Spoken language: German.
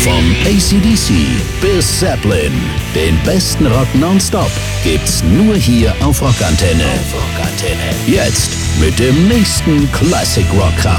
Vom AC/DC bis Zeppelin, den besten Rock nonstop gibt's nur hier auf Rockantenne. Jetzt mit dem nächsten Classic Rock Kracher.